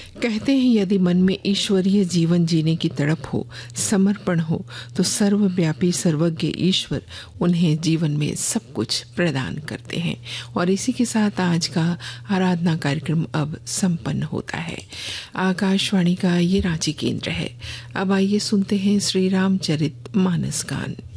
कहते हैं यदि मन में ईश्वरीय जीवन जीने की तड़प हो, समर्पण हो, तो सर्वव्यापी सर्वज्ञ ईश्वर उन्हें जीवन में सब कुछ प्रदान करते हैं। और इसी के साथ आज का आराधना कार्यक्रम अब संपन्न होता है। आकाशवाणी का ये रांची केंद्र है। अब आइए सुनते हैं श्री रामचरित मानस गान।